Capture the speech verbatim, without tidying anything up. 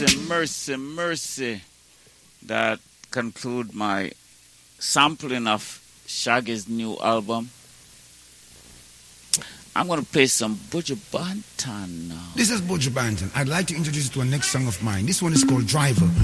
Mercy, mercy. That conclude my sampling of Shaggy's new album. I'm going to play some Buju Banton now. This is Buju Banton. I'd like to introduce you to a next song of mine. This one is called Driver.